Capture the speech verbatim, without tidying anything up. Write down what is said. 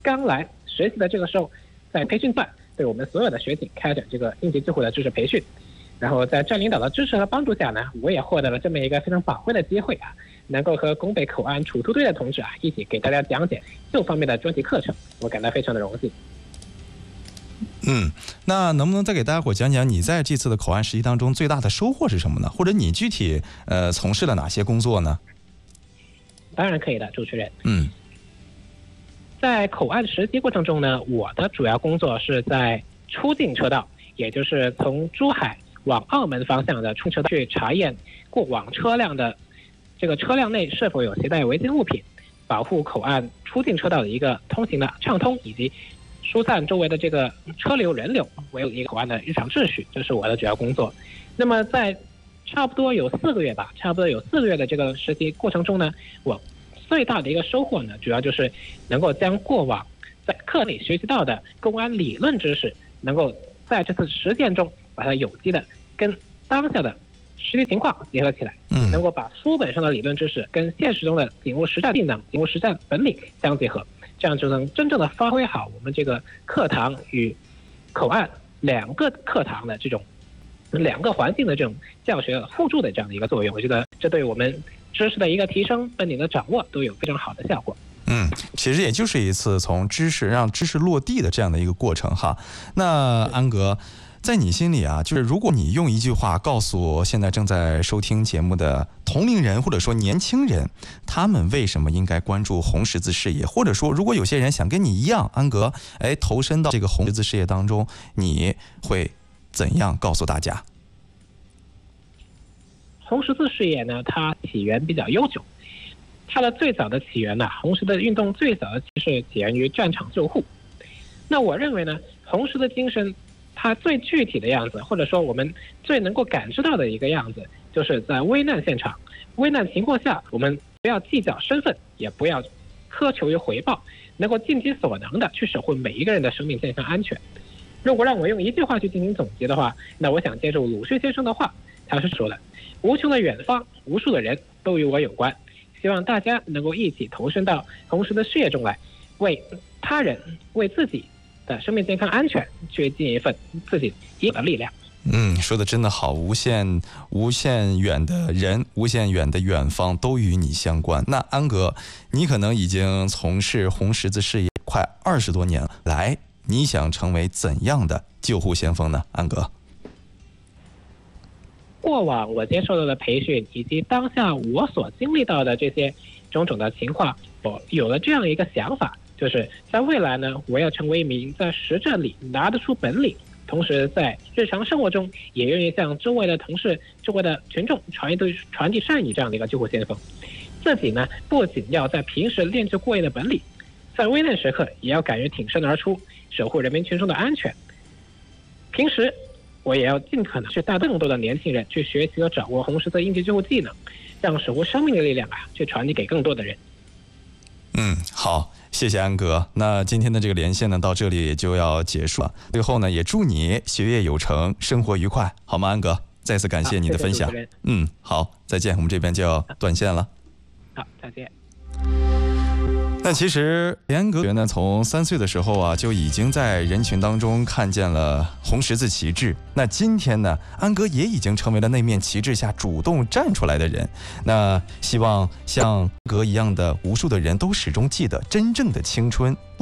刚来学习的这个时候，在培训段对我们所有的学警开展这个应急救护的知识培训。然后在站领导的支持和帮助下呢，我也获得了这么一个非常宝贵的机会啊，能够和拱北口岸处突队的同志啊一起给大家讲解这方面的专题课程，我感到非常的荣幸。 嗯，那能不能再给大家伙讲讲你在这次的口岸实习当中最大的收获是什么呢？或者你具体呃从事了哪些工作呢？ 当然可以的，主持人。 嗯， 在口岸实习过程中呢，我的主要工作是在出境车道，也就是从珠海往澳门方向的出车道去查验过往车辆的这个车辆内是否有携带违禁物品，保护口岸出境车道的一个通行的畅通，以及疏散周围的这个车流人流，维护一个口岸的日常秩序，这是我的主要工作。那么在差不多有四个月吧，差不多有四个月的这个实习过程中呢，我最大的一个收获呢，主要就是能够将过往在课里学习到的公安理论知识，能够在这次实践中把它有机的跟当下的实际情况结合起来， 嗯， 能够把书本上的理论知识跟现实中的警务实战技能、警务实战本领相结合，这样就能真正的发挥好我们这个课堂与口岸两个课堂的这种两个环境的这种教学互助的这样的一个作用。我觉得这对我们知识的一个提升、本领的掌握都有非常好的效果。 嗯，其实也就是一次从知识让知识落地的这样的一个过程哈。那安格，在你心里啊，就是如果你用一句话告诉现在正在收听节目的同龄人或者说年轻人，他们为什么应该关注红十字事业，或者说如果有些人想跟你一样，安格，哎，投身到这个红十字事业当中，你会怎样告诉大家？ 红十字事业呢，它起源比较悠久。它的最早的起源呢，红十字运动最早的是起源于战场救护。那我认为呢，红十字精神它最具体的样子，或者说我们最能够感知到的一个样子，就是在危难现场、危难情况下，我们不要计较身份，也不要苛求于回报，能够尽其所能的去守护每一个人的生命健康安全。如果让我用一句话去进行总结的话，那我想接受鲁迅先生的话，他是说的：无穷的远方，无数的人都与我有关。希望大家能够一起投身到红十字事业中来，为他人、为自己的生命健康安全去尽一份自己应有的力量。 嗯，说的真的好，无限无限远的人，无限远的远方都与你相关。那安格，你可能已经从事红十字事业快二十多年了，来，你想成为怎样的救护先锋呢？安格。 过往我接受到的培训以及当下我所经历到的这些种种的情况，我有了这样一个想法，就是在未来呢，我要成为一名在实战里拿得出本领，同时在日常生活中也愿意向周围的同事、周围的群众传递传递善意这样的一个救护先锋。自己呢，不仅要在平时练就过硬的本领，在危难时刻也要敢于挺身而出，守护人民群众的安全。平时我也要尽可能去带更多的年轻人去学习和掌握红十字应急救护技能，让守护生命的力量啊，去传递给更多的人。 嗯，好，谢谢安格。那今天的这个连线呢，到这里也就要结束了。最后呢，也祝你学业有成，生活愉快，好吗？安格，再次感谢你的分享。嗯，好，再见，我们这边就要断线了。 好，再见。 那其实安格呢，从三岁的时候啊，就已经在人群当中看见了红十字旗帜。那今天呢，安格也已经成为了那面旗帜下主动站出来的人。那希望像安格一样的无数的人都始终记得，真正的青春